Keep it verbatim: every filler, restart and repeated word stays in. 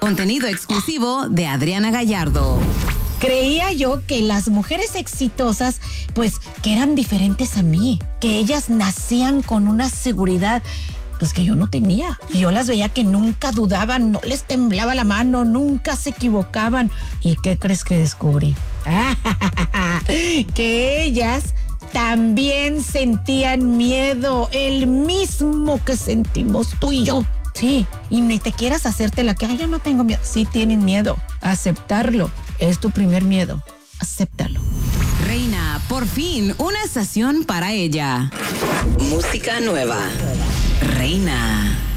Contenido exclusivo de Adriana Gallardo. Creía yo que las mujeres exitosas, pues, que eran diferentes a mí, que ellas nacían con una seguridad, pues, que yo no tenía. Y yo las veía que nunca dudaban, no les temblaba la mano, nunca se equivocaban. ¿Y qué crees que descubrí? Que ellas también sentían miedo, el mismo que sentimos tú y yo. Sí, y ni te quieras hacerte la que, ay, yo no tengo miedo. Sí tienen miedo, aceptarlo. Es tu primer miedo, acéptalo. Reina, por fin, una estación para ella. Música nueva. Reina.